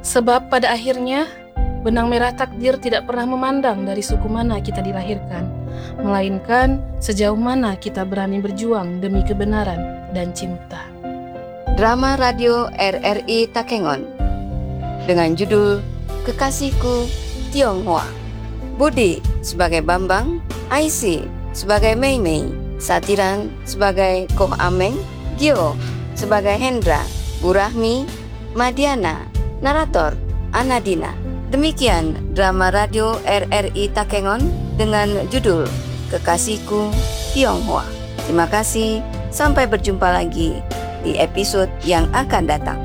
Sebab pada akhirnya, benang merah takdir tidak pernah memandang dari suku mana kita dilahirkan, melainkan sejauh mana kita berani berjuang demi kebenaran dan cinta. Drama radio RRI Takengon dengan judul Kekasihku Tionghoa. Budi sebagai Bambang, Aisy sebagai Mei Mei, Satiran sebagai Koh Ameng, Gio sebagai Hendra, Bu Rahmi, Madiana, narator Anadina. Demikian drama radio RRI Takengon dengan judul Kekasihku Tionghoa. Terima kasih, sampai berjumpa lagi di episode yang akan datang.